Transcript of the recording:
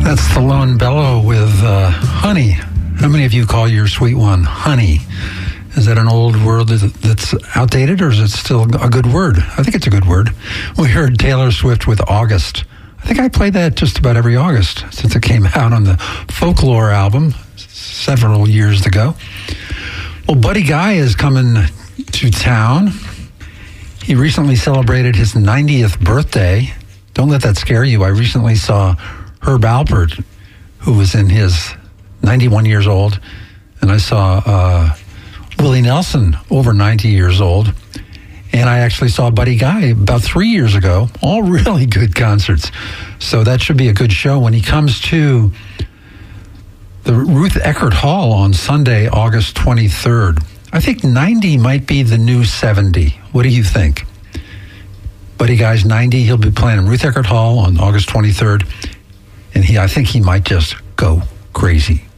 That's the Lone Bellow with honey. How many of you call your sweet one honey? Is that an old word that's outdated, or is it still a good word? I think it's a good word. We heard Taylor Swift with August. I think I played that just about every August since it came out on the Folklore album several years ago. Well, Buddy Guy is coming to town. He recently celebrated his 90th birthday. Don't let that scare you. I recently saw Herb Alpert, who was in his 91 years old, and I saw Willie Nelson, over 90 years old, and I actually saw Buddy Guy about 3 years ago. All really good concerts. So that should be a good show when he comes to the Ruth Eckerd Hall on Sunday, August 23rd. I think 90 might be the new 70. What do you think? Buddy Guy's 90. He'll be playing in Ruth Eckerd Hall on August 23rd. And I think he might just go crazy.